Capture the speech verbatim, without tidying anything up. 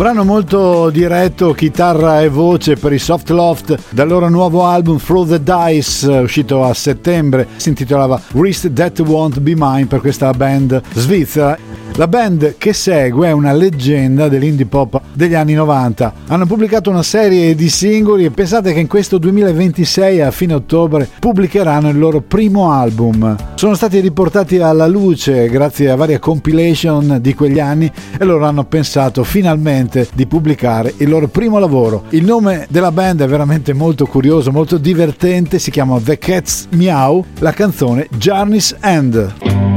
Brano molto diretto, chitarra e voce per i Soft Loft dal loro nuovo album Throw the Dice, uscito a settembre. Si intitolava Wrist That Won't Be Mine, per questa band svizzera. La band che segue è una leggenda dell'indie pop degli anni novanta. Hanno pubblicato una serie di singoli e pensate che in questo duemilaventisei, a fine ottobre, pubblicheranno il loro primo album. Sono stati riportati alla luce grazie a varie compilation di quegli anni e loro hanno pensato finalmente di pubblicare il loro primo lavoro. Il nome della band è veramente molto curioso, molto divertente, si chiama The Cat's Meow, la canzone Journey's End.